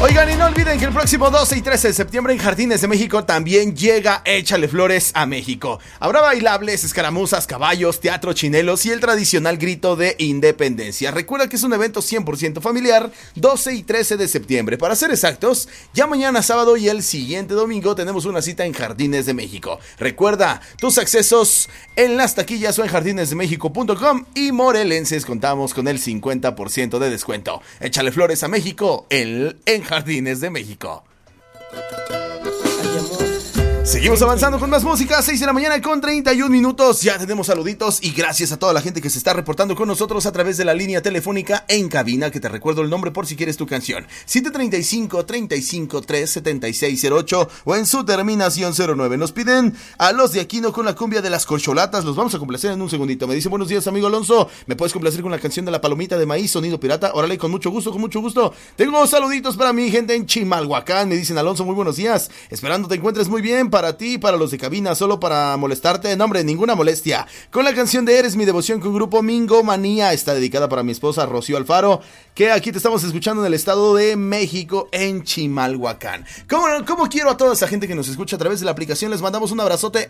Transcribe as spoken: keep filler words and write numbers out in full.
Oigan, y no olviden que el próximo doce y trece de septiembre en Jardines de México también llega Échale Flores a México. Habrá bailables, escaramuzas, caballos, teatro, chinelos y el tradicional grito de independencia. Recuerda que es un evento cien por ciento familiar, doce y trece de septiembre. Para ser exactos, ya mañana sábado y el siguiente domingo tenemos una cita en Jardines de México. Recuerda, tus accesos en las taquillas o en jardines de méxico punto com, y morelenses contamos con el cincuenta por ciento de descuento. Échale Flores a México en, en Jardines de México. Seguimos avanzando con más música, seis de la mañana con treinta y un minutos, ya tenemos saluditos y gracias a toda la gente que se está reportando con nosotros a través de la línea telefónica en cabina, que te recuerdo el nombre por si quieres tu canción, siete tres cinco, tres cinco tres, siete seis cero ocho o en su terminación cero nueve. Nos piden a Los de Aquino con la cumbia de las corcholatas, los vamos a complacer en un segundito. Me dice: buenos días, amigo Alonso, ¿me puedes complacer con la canción de la palomita de maíz, sonido pirata? Órale, con mucho gusto, con mucho gusto. Tengo saluditos para mi gente en Chimalhuacán, me dicen: Alonso, muy buenos días, esperando te encuentres muy bien. Para ti, para los de cabina, solo para molestarte, no hombre, ninguna molestia, con la canción de Eres mi devoción con grupo Mingo Manía. Está dedicada para mi esposa Rocío Alfaro, que aquí te estamos escuchando en el Estado de México, en Chimalhuacán. ¿Cómo, cómo quiero a toda esa gente que nos escucha a través de la aplicación? Les mandamos un abrazote